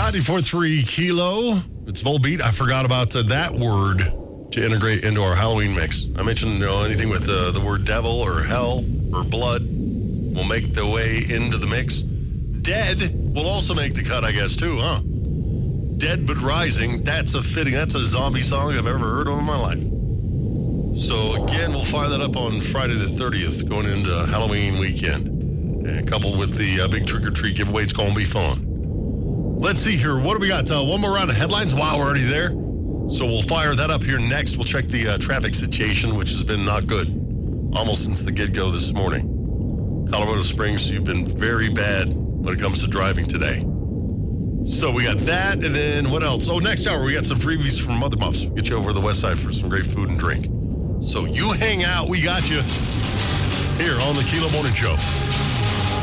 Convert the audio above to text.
94.3 Kilo. It's Volbeat. I forgot about that word to integrate into our Halloween mix. I mentioned anything with the word devil or hell or blood will make the way into the mix. Dead will also make the cut, I guess, too, huh? Dead but Rising. That's a zombie song I've ever heard of in my life. So, again, we'll fire that up on Friday the 30th, going into Halloween weekend. And coupled with the big trick-or-treat giveaway, it's going to be fun. Let's see here. What do we got? One more round of headlines. Wow, we're already there. So we'll fire that up here next. We'll check the traffic situation, which has been not good almost since the get-go this morning. Colorado Springs, you've been very bad when it comes to driving today. So we got that, and then what else? Oh, next hour, we got some freebies from Mother Muffs. We'll get you over to the west side for some great food and drink. So you hang out. We got you here on the Kilo Morning Show.